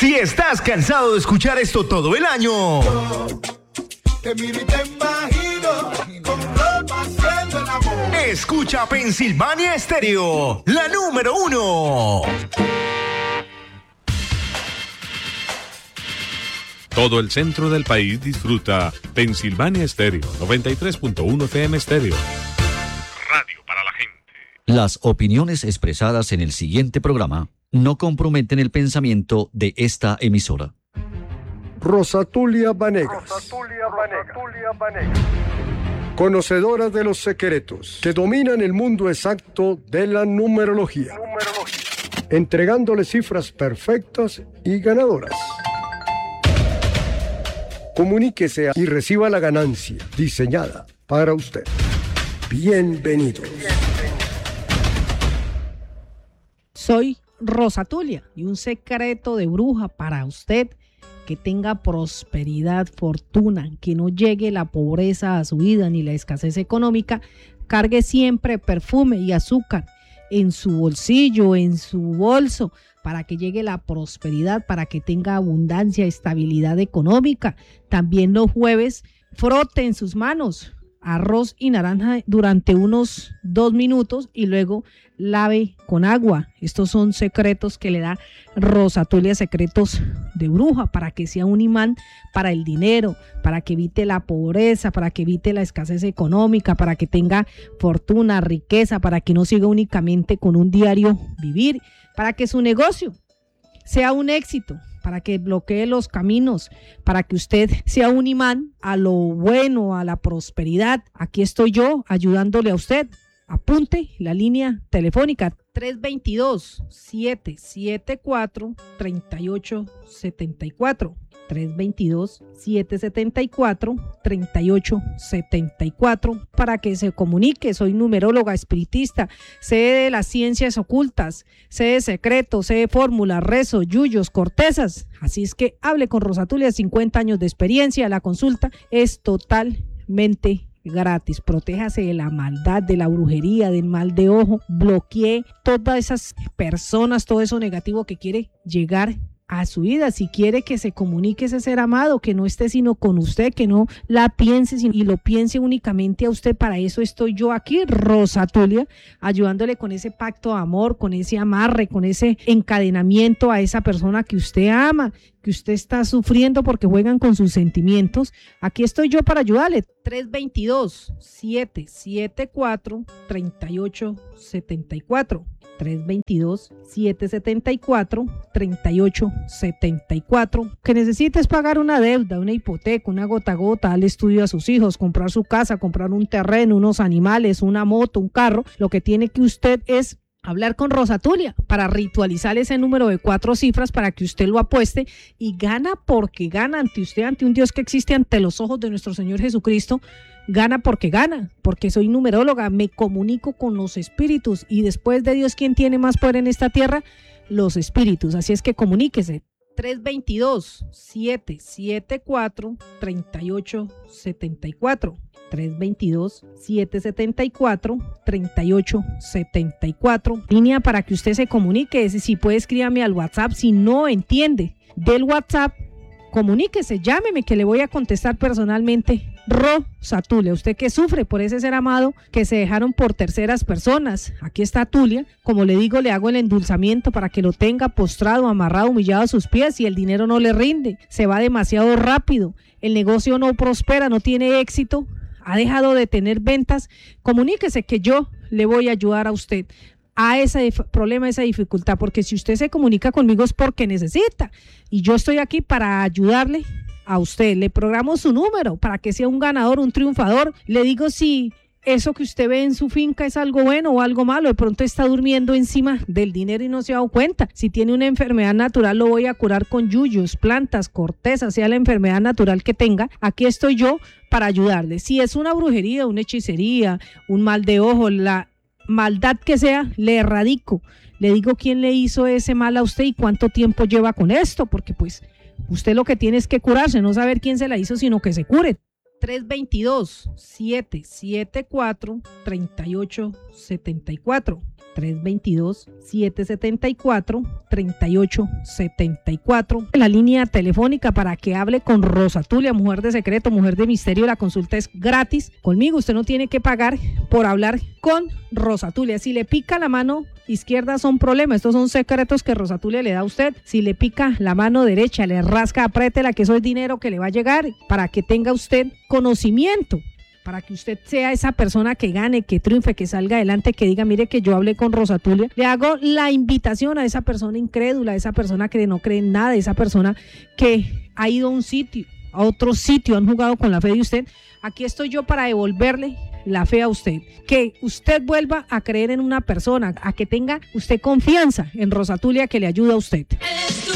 Si estás cansado de escuchar esto todo el año, te miro y te imagino con ropa haciendo el amor. Escucha Pensilvania Estéreo, la número 1. Todo el centro del país disfruta Pensilvania Estéreo, 93.1 FM Estéreo. Radio para la gente. Las opiniones expresadas en el siguiente programa no comprometen el pensamiento de esta emisora. Rosatulia Vanegas. Conocedora de los secretos que dominan el mundo exacto de la numerología. Entregándole cifras perfectas y ganadoras. Comuníquese y reciba la ganancia diseñada para usted. Bienvenidos. Soy Rosatulia y un secreto de bruja para usted: que tenga prosperidad, fortuna, que no llegue la pobreza a su vida ni la escasez económica. Cargue siempre perfume y azúcar en su bolsillo, en su bolso, para que llegue la prosperidad, para que tenga abundancia, estabilidad económica. También los jueves, frote en sus manos arroz y naranja durante unos 2 minutos y luego lave con agua. Estos son secretos que le da Rosatulia, secretos de bruja, para que sea un imán para el dinero, para que evite la pobreza, para que evite la escasez económica, para que tenga fortuna, riqueza, para que no siga únicamente con un diario vivir, para que su negocio sea un éxito, para que bloquee los caminos, para que usted sea un imán a lo bueno, a la prosperidad. Aquí estoy yo ayudándole a usted. Apunte la línea telefónica 322-774-3874. 322-774-3874 para que se comunique. Soy numeróloga, espiritista, sé de las ciencias ocultas, sé de secretos, sé de fórmulas, rezos, yuyos, cortezas. Así es que hable con Rosatulia, 50 años de experiencia. La consulta es totalmente gratis. Protéjase de la maldad, de la brujería, del mal de ojo. Bloquee todas esas personas, todo eso negativo que quiere llegar a su vida. Si quiere que se comunique ese ser amado, que no esté sino con usted, que no la piense y lo piense únicamente a usted, para eso estoy yo aquí, Rosatulia, ayudándole con ese pacto de amor, con ese amarre, con ese encadenamiento a esa persona que usted ama, que usted está sufriendo porque juegan con sus sentimientos. Aquí estoy yo para ayudarle. 322-774-3874. 322-774-3874. Que necesites pagar una deuda, una hipoteca, una gota a gota, darle estudio a sus hijos, comprar su casa, comprar un terreno, unos animales, una moto, un carro. Lo que tiene que usted es hablar con Rosatulia para ritualizar ese número de 4 cifras para que usted lo apueste y gana, porque gana ante usted, ante un Dios que existe ante los ojos de nuestro Señor Jesucristo. Gana, porque soy numeróloga, me comunico con los espíritus, y después de Dios, ¿quién tiene más poder en esta tierra? Los espíritus. Así es que comuníquese. 322-774-3874. 322-774-3874. Línea para que usted se comunique. Si puede, escríbame al WhatsApp. Si no entiende del WhatsApp, comuníquese, llámeme, que le voy a contestar personalmente. Rosatulia, usted que sufre por ese ser amado que se dejaron por terceras personas, aquí está Tulia. Como le digo, le hago el endulzamiento para que lo tenga postrado, amarrado, humillado a sus pies, y el dinero no le rinde, se va demasiado rápido, el negocio no prospera, no tiene éxito, ha dejado de tener ventas. Comuníquese, que yo le voy a ayudar a usted a ese problema, a esa dificultad, porque si usted se comunica conmigo es porque necesita, y yo estoy aquí para ayudarle a usted. Le programo su número para que sea un ganador, un triunfador. Le digo si eso que usted ve en su finca es algo bueno o algo malo. De pronto está durmiendo encima del dinero y no se ha dado cuenta. Si tiene una enfermedad natural, lo voy a curar con yuyos, plantas, cortezas, sea la enfermedad natural que tenga. Aquí estoy yo para ayudarle. Si es una brujería, una hechicería, un mal de ojo, la maldad que sea, le erradico. Le digo quién le hizo ese mal a usted y cuánto tiempo lleva con esto, porque pues usted lo que tiene es que curarse, no saber quién se la hizo, sino que se cure. 322-774-3874. 322-774-3874. La línea telefónica para que hable con Rosatulia, mujer de secreto, mujer de misterio. La consulta es gratis. Conmigo usted no tiene que pagar por hablar con Rosatulia. Si le pica la mano izquierda son problemas. Estos son secretos que Rosatulia le da a usted. Si le pica la mano derecha, le rasca, apriétela, que eso es dinero que le va a llegar para que tenga usted conocimiento, para que usted sea esa persona que gane, que triunfe, que salga adelante, que diga, mire que yo hablé con Rosatulia. Le hago la invitación a esa persona incrédula, a esa persona que no cree en nada, a esa persona que ha ido a un sitio, a otro sitio, han jugado con la fe de usted. Aquí estoy yo para devolverle la fe a usted, que usted vuelva a creer en una persona, a que tenga usted confianza en Rosatulia, que le ayuda a usted.